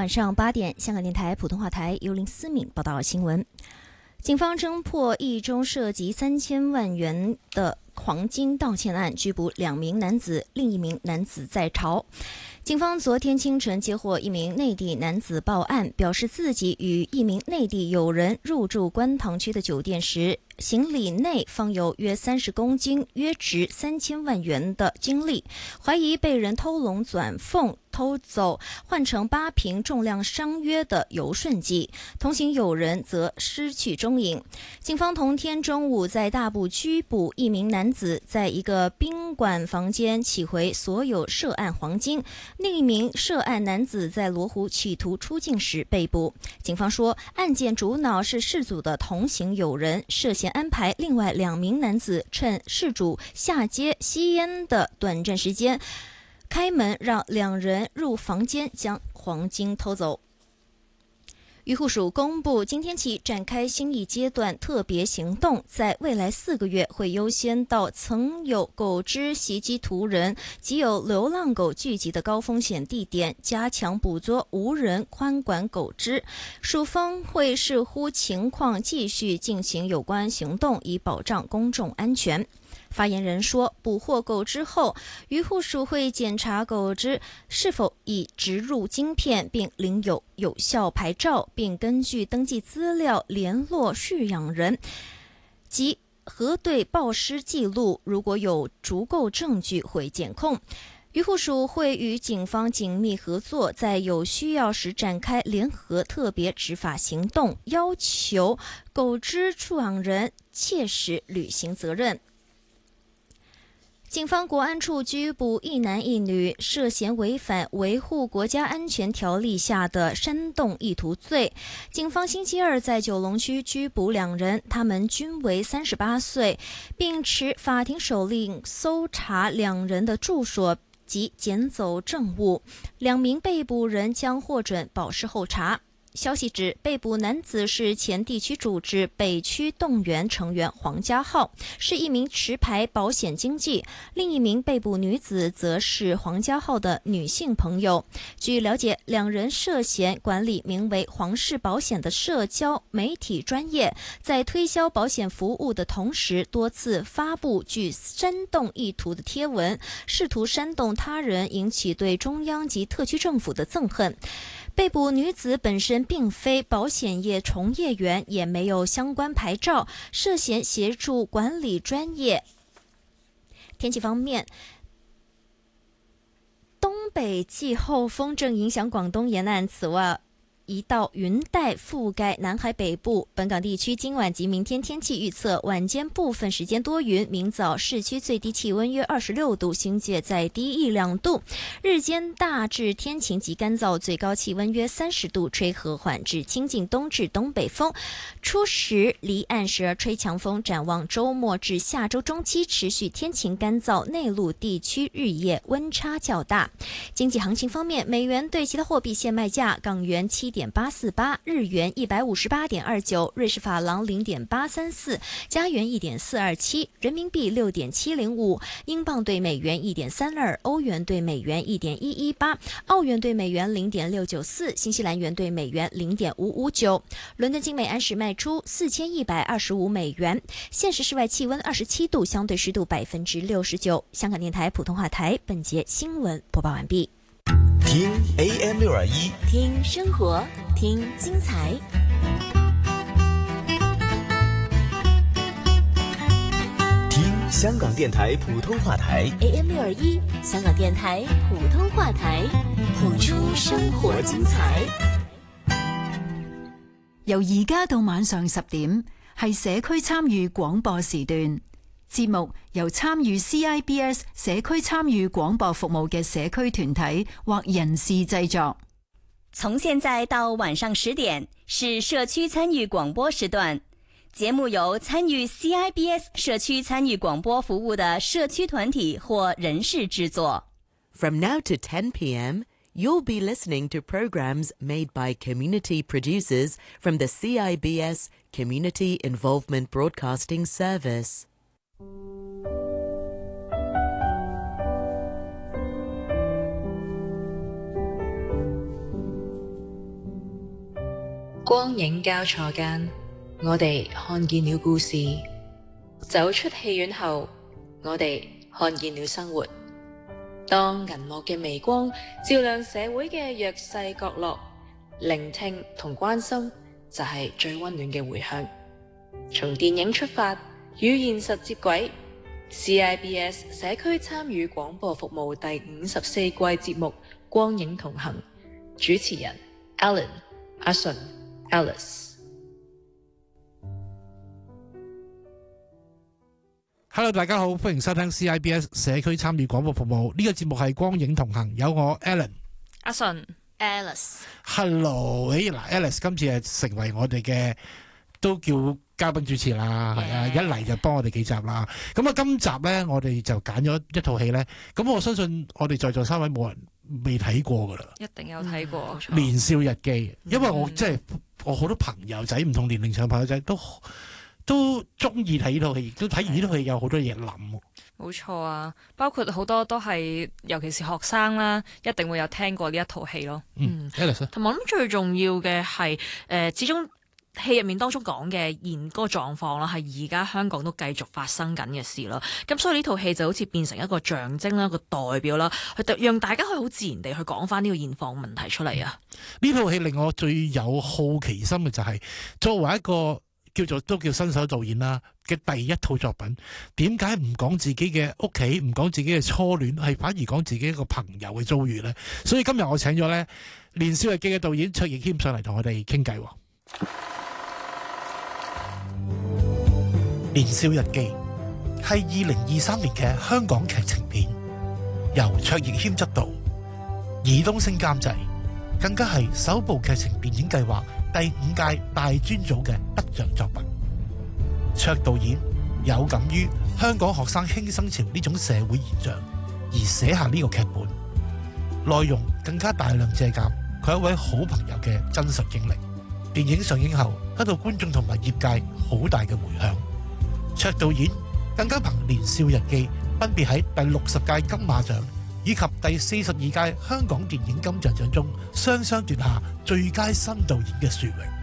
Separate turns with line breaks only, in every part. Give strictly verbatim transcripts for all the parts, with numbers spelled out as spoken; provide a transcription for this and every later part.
晚上八点，香港电台普通话台由林思敏报道新闻。警方侦破一宗涉及三千万元的黄金盗窃案，拘捕两名男子，另一名男子在逃。警方昨天清晨接获一名内地男子报案，表示自己与一名内地友人入住观塘区的酒店时，行李内放有约三十公斤、约值三千万元的金粒，怀疑被人偷龙转凤偷走，换成八瓶重量相约的柔顺剂，同行友人则失去踪影。警方同天中午在大埔拘捕一名男子，在一个宾馆房间取回所有涉案黄金。另一名涉案男子在罗湖企图出境时被捕。警方说，案件主脑是事主的同行友人，涉嫌安排另外两名男子趁事主下街吸烟的短暂时间，开门让两人入房间将黄金偷走。渔护署公布，今天起展开新一阶段特别行动，在未来四个月会优先到曾有狗只袭击途人及有流浪狗聚集的高风险地点，加强捕捉无人看管狗只。署方会视乎情况继续进行有关行动，以保障公众安全。发言人说，捕获狗只后，渔护署会检查狗只是否已植入晶片并领有有效牌照，并根据登记资料联络驯养人及核对报失记录，如果有足够证据会检控。渔护署会与警方紧密合作，在有需要时展开联合特别执法行动，要求狗只出养人切实履行责任。警方国安处拘捕一男一女，涉嫌违反维护国家安全条例下的煽动意图罪。警方星期二在九龙区拘捕两人，他们均为三十八岁，并持法庭手令搜查两人的住所及捡走证物。两名被捕人将获准保释候查。消息指，被捕男子是前地区组织北区动员成员黄家浩，是一名持牌保险经纪；另一名被捕女子则是黄家浩的女性朋友。据了解，两人涉嫌管理名为黄氏保险的社交媒体专业，在推销保险服务的同时，多次发布具煽动意图的贴文，试图煽动他人引起对中央及特区政府的憎恨。被捕女子本身并非保险业从业员，也没有相关牌照，涉嫌协助管理专业。天气方面，东北季候风正影响广东沿岸，此外一道云带覆盖南海北部，本港地区今晚及明天天气预测：晚间部分时间多云，明早市区最低气温约二十六度，新界再低一两度；日间大致天晴及干燥，最高气温约三十度，吹和缓至清劲东至东北风。初时离岸时而吹强风。展望周末至下周中期持续天晴干燥，内陆地区日夜温差较大。经济行情方面，美元对其他货币现卖价：港元七点八四八，日元一百五十八点二九，瑞士法郎零点八三四，加元一点四二七，人民币六点七零五，英镑对美元一点三二，欧元对美元一点一一八，澳元对美元零点六九四，新西兰元对美元零点五五九。伦敦金每安士卖出四千一百二十五美元。现时室外气温二十七度，相对湿度百分之六十九。香港电台普通话台本节新闻播报完毕。
听 A M 六二一，
听生活，听精彩。
听香港电台普通话台
A M 六二一，香港電台普通話台，譜出生活精彩。
由而家到晚上十點，係社區參與廣播時段。節目由參與 C I B S 社區參與廣播服務嘅社區團體或人士製作。
從現在到晚上十點是社區參與廣播時段，節目由參與 C I B S 社區參與廣播服務的社區團體或人士製作。
From now to ten p.m., you'll be listening to programs made by community producers from the C I B S Community Involvement Broadcasting Service.
光影交錯間，我哋看見了故事。走出戲院後，我哋看見了生活。當銀幕嘅微光照亮社會嘅弱勢角落，聆聽同關心就係最溫暖嘅回響。從電影出發，與現實接軌。C I B S 社區參與廣播服務第五十四季節目《光影同行》，主持人 Alan、阿順、
Alice。Hello， 大家好，歡迎收聽 C I B S 社區參與廣播服務。呢、這個節目係《光影同行》，有我 Alan、
阿順、Alice。
Hello， 誒嗱 ，Alice 今次係成為我哋嘅都叫嘉賓主持啦，係、yeah. 啊，一嚟就幫我哋幾集啦。咁啊，今集咧我哋就揀咗一套戲咧。咁我相信我哋在座三位冇人未睇過噶啦，
一定有睇過
《年少日記》，因為我即係、嗯、我好多朋友仔，唔同年齡層朋友仔都都中意睇呢套戲，亦都睇完呢套戲有好多嘢諗。
冇錯啊，包括好多都係，尤其是學生啦，一定會有聽過呢一套戲咯。
嗯 Alice
同埋我諗最重要嘅係誒，始終戲入面當中講嘅現嗰個狀況啦，係而家香港都繼續發生緊嘅事啦。咁所以呢套戲就好似變成一個象徵啦，一個代表啦，去讓大家可以好自然地去講翻呢個現況問題出嚟啊！
呢套戲令我最有好奇心嘅就係、是，作為一個叫做都叫新手導演啦嘅第一套作品，點解唔講自己嘅屋企，唔講自己嘅初戀，係反而講自己一個朋友嘅遭遇呢？所以今日我請咗呢《年少日記》嘅導演卓亦謙上嚟同我哋傾偈。《年少日記》係二零二三年嘅香港劇情片，由卓亦謙執導，爾冬陞監製，更加係首部劇情電影計劃第五屆大專組嘅得獎作品。卓導演有感於香港學生輕生潮呢種社會現象而寫下呢個劇本，內容更加大量借鑑佢一位好朋友嘅真實經歷。電影上映後得到觀眾同埋業界好大嘅回響。卓導演更加憑《年少日記》分別喺第六十屆金馬獎以及第四十二屆香港電影金像獎中雙雙奪下最佳新導演嘅殊榮。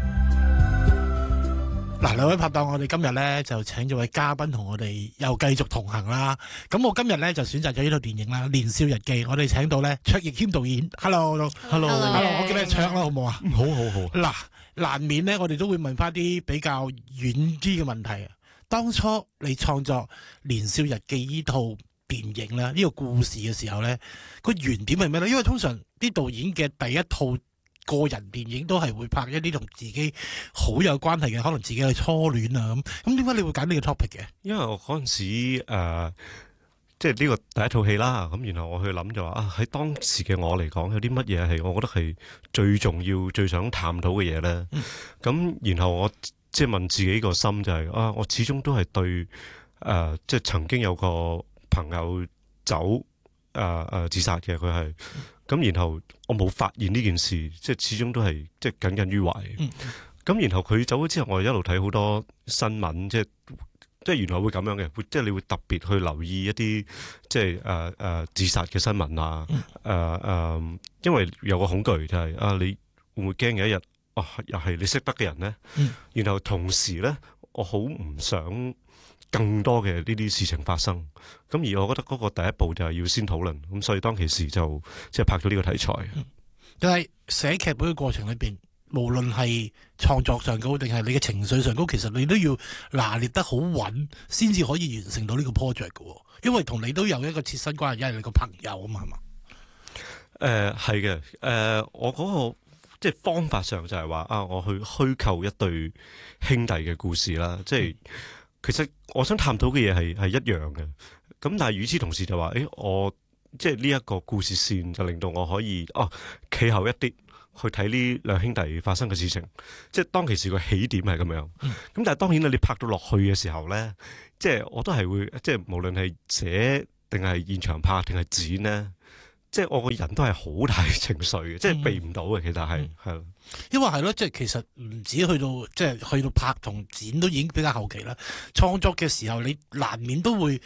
嗱，兩位拍檔，我哋今日咧就請咗位嘉賓同我哋又繼續同行啦。咁我今日咧就選擇咗呢套電影啦，《年少日記》。我哋請到咧卓亦謙導演。Hello，Hello，Hello， 我叫你卓啦，好唔好啊？
好好好。
嗱，難免咧，我哋都會問翻啲比較遠啲嘅問題。當初你創作《年少日記》呢套電影咧，呢、呢個故事嘅時候咧，個原點係咩咧？因為通常啲導演嘅第一套個人電影都係會拍一啲同自己好有關係嘅，可能自己嘅初戀啊咁。咁點解你會揀呢個 topic 嘅？
因為我嗰陣時誒、呃，即係呢個第一套戲啦。咁然後我去諗就話啊，喺當時嘅我嚟講，有啲乜嘢係我覺得係最重要、最想探討嘅嘢咧？咁、嗯、然後我。即係問自己個心就係、是、啊，我始終都係對誒、呃，即係曾經有個朋友走誒誒、呃、自殺嘅，佢係咁，然後我冇發現呢件事，即係始終都係即係耿耿於懷。咁、嗯、然後佢走咗之後，我一路睇好多新聞，即係即係原來會咁樣嘅，會即係你會特別去留意一啲即係誒誒自殺嘅新聞啊，誒、嗯、誒、呃呃，因為有個恐懼就係、是、啊，你會唔會驚有一日？哦，又係你識得嘅人咧、嗯，然後同時咧，我好唔想更多嘅呢啲事情發生。咁而我覺得嗰個第一步就係要先討論，咁所以當其時就即係拍咗呢個題材。
嗯、但係寫劇本嘅過程裏邊，無論係創作上高定係你嘅情緒上高，其實你都要拿捏得好穩，先至可以完成到呢個 project 嘅。因為同你都有一個切身關係，因為你個朋友啊嘛，係嘛？
誒係嘅，誒、呃、我嗰、那個。即係方法上就係話啊，我去虛構一對兄弟嘅故事啦。即係其實我想探討嘅嘢係係一樣嘅。咁但係與此同時就話，誒我即係呢一個故事線就令到我可以哦企後一啲去睇呢兩兄弟發生嘅事情。即係當其時個起點係咁樣。咁、嗯、但係當然啦，你拍到落去嘅時候咧，即係我都係會即係無論係寫定係現場拍定係剪咧。即係我個人都係好大情緒嘅、嗯，即係避唔到嘅。其實係係咯，
因為係咯，即係其實唔止去到即係去到拍同剪都已經比較後期啦。創作嘅時候，你難免都會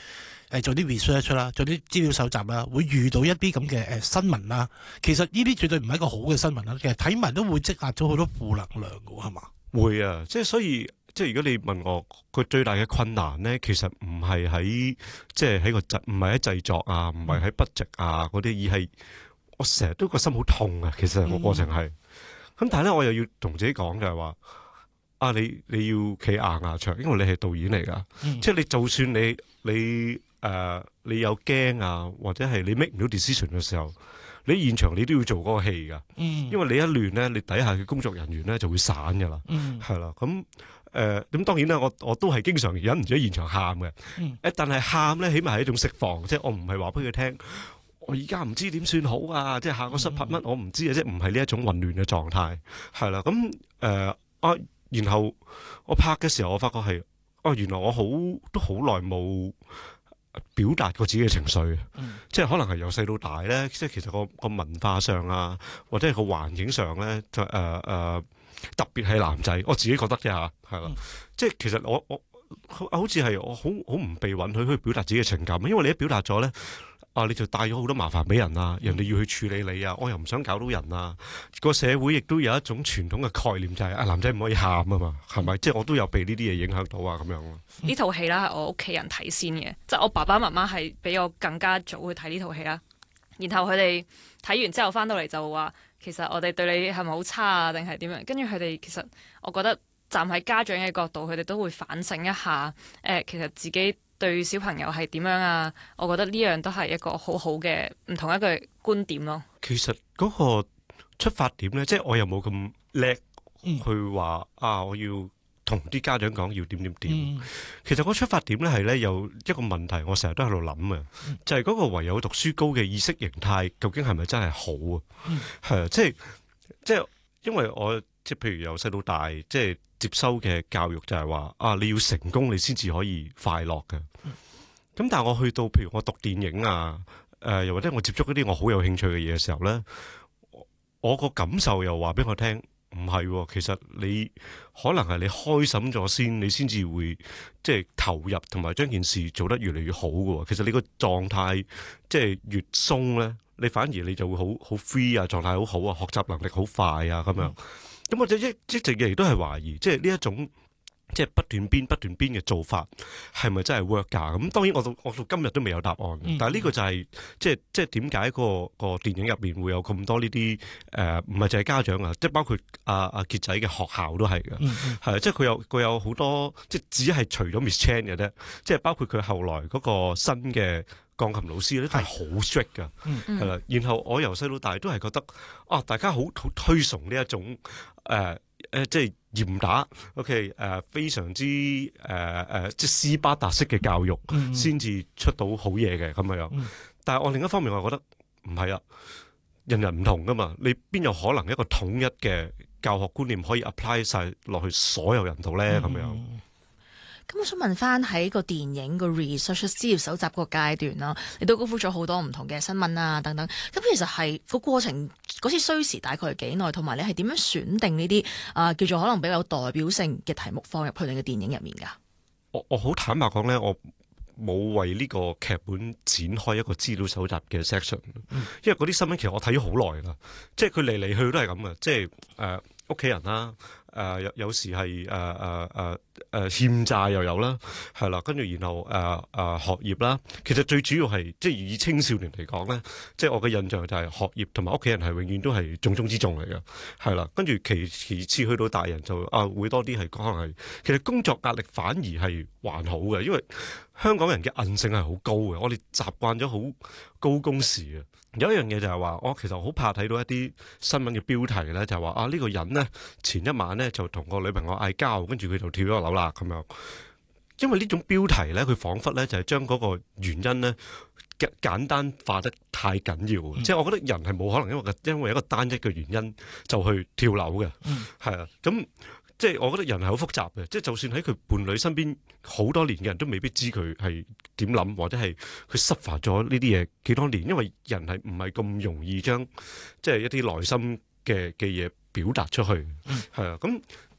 誒做啲 research 啦，做啲資料搜集啦，會遇到一啲咁嘅誒新聞啦。其實呢啲絕對唔係一個好嘅新聞啦。其實睇埋都會積壓咗好多負能量㗎，係嘛？會
啊，即係所以。即係如果你問我個最大嘅困難咧，其實唔係喺即係喺個製，唔係喺製作啊，唔係喺 budget 啊嗰啲，而係我成日都個心好痛啊。其實個過程係咁，嗯、但係咧我又要同自己講就係話啊，你你要企硬牙長，因為你係導演嚟㗎，嗯、即係你就算你你誒、呃、你有驚啊，或者係你 make 唔到 decision 嘅時候，你現場你都要做嗰個戲㗎，嗯、因為你一亂咧，你底下嘅工作人員咧就會散㗎啦，係啦咁。誒，咁、呃、當然啦，我我都係經常忍唔住喺現場喊嘅。誒、嗯，但係喊咧，起碼係一種釋放，即係我唔係話俾佢聽，我而家唔知點算好啊！即係下個失拍乜，我唔知啊！即係唔係呢一種混亂嘅狀態，係啦。咁誒、呃、啊，然後我拍嘅時候，我發覺係，哦、啊，原來我好都好耐冇表達過自己嘅情緒，嗯、即係可能係由細到大咧，即係其實個個文化上啊，或者係個環境上咧，就誒誒。呃呃特別係男仔，我自己覺得啫嚇，係啦，嗯、即係其實我我好似係我好好唔被允許去表達自己嘅情感，因為你一表達咗咧，啊你就帶咗好多麻煩俾人啊，人哋要去處理你啊，我又唔想搞到人啊，個社會亦都有一種傳統嘅概念就係、是、啊男仔唔可以喊啊嘛，係咪？即係我都有被呢啲嘢影響到啊咁樣咯。
呢套戲啦係我屋企人睇先嘅，即係我爸爸媽媽係比我更加早去睇呢套戲啦，然後佢哋睇完之後翻到嚟就話。其實我哋對你係咪好差啊？定係點樣？跟住佢哋其實，我覺得站喺家長嘅角度，佢哋都會反省一下。誒、呃，其實自己對小朋友係點樣啊？我覺得呢樣都係一個好好嘅唔同一個觀點咯。
其實嗰個出發點咧，即係我又冇咁叻去話、嗯、啊，我要同啲家長講要點點點。嗯、其實嗰個出發點咧係咧有一個問題，我成日都喺度諗嘅，嗯、就係嗰個唯有讀書高嘅意識形態，究竟係咪真係好啊？係啊、嗯，即係即係，因為我即係譬如由細到大，即係接收嘅教育就係話啊，你要成功你先至可以快樂嘅。咁、嗯、但係我去到譬如我讀電影啊，誒、呃，又或者我接觸一啲我好有興趣嘅嘢嘅時候咧，我個感受又話俾我聽。唔係，其實你可能係你開心咗先，你先至會即係投入同埋將件事做得越嚟越好嘅。其實你個狀態即係越鬆咧，你反而你就會好好 free 啊，狀態好好啊，學習能力好快啊，咁樣。咁我就一一直以嚟都係懷疑，即係呢一種。即係不斷編不斷編嘅做法係咪真係 work 㗎？咁當然我到我到今日都未有答案。嗯、但係呢個就係、是、即係即係點解個個電影入面會有咁多呢啲誒？唔係淨係家長啊，即係包括阿阿傑仔嘅學校都係嘅，係、嗯、即係佢有佢有好多即係只係除咗 Miss Chan 嘅啫，即係包括佢後來嗰個新嘅鋼琴老師咧都係好 strict 㗎，係啦、嗯。然後我由細到大都係覺得啊，大家好好推崇呢一種誒。呃誒、呃，即係嚴打，OK，誒、呃，非常之誒誒、呃，即係斯巴達式嘅教育，先至、嗯、出到好嘢嘅咁樣。嗯、但係我另一方面，我覺得唔係啊，人人唔同噶嘛，你邊有可能一個統一嘅教學觀念可以 apply 晒落去所有人度咧？咁、嗯、樣。
咁我想問翻喺個電影個 research 資料搜集個階段啦，你都高呼咗好多唔同嘅新聞啊等等。咁其實係個過程嗰次需時大概係幾耐？同埋你係點樣選定呢啲啊叫做可能比較有代表性嘅題目放入去你嘅電影入面㗎？
我我好坦白講咧，我冇為呢個劇本展開一個資料搜集嘅 section，、嗯、因為嗰啲新聞其實我睇咗好耐啦，即係佢嚟嚟去去都係咁嘅，即係誒屋企人啦。誒、呃、有有時係誒誒誒誒欠債又有啦，係啦，跟住然後誒誒、呃呃、學業啦，其實最主要係即係以青少年嚟講咧，即係我嘅印象就係學業同埋屋企人係永遠都係重中之重嚟嘅，係啦，跟住其其次去到大人就啊會多啲係可能係，其實工作壓力反而係還好嘅，因為香港人嘅韌性係好高嘅，我哋習慣咗好高工時嘅。有一樣嘢就係話，我其實好怕睇到一啲新聞嘅標題咧，就係話啊呢個人呢，前一晚呢就同個女朋友嗌交，跟住佢就跳咗樓啦咁樣。因為呢種標題咧，佢彷彿咧就係將嗰個原因咧簡單化得太緊要，嗯、即係我覺得人係冇可能因為因為一個單一嘅原因就去跳樓嘅，係啊、嗯，咁。即係我覺得人係好複雜嘅，即係就算喺佢伴侶身邊好多年嘅人都未必知佢係點諗，或者係佢 suffer 咗呢啲嘢幾多年，因為人係唔係咁容易將即係一啲內心嘅嘅嘢表達出去，係啊、嗯，咁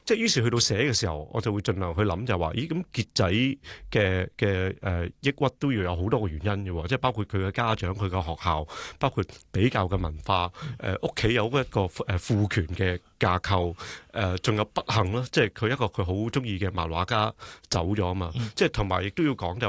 即係於是去到寫嘅時候，我就會盡量去諗就話，咦咁傑仔嘅嘅誒抑鬱都要有好多個原因嘅喎，即係包括佢嘅家長、佢嘅學校，包括比較嘅文化，誒屋企有一個誒父權嘅架構，誒、呃、仲有不幸啦，即係佢一個佢好中意嘅漫畫家走咗啊嘛，即係同埋亦都要講就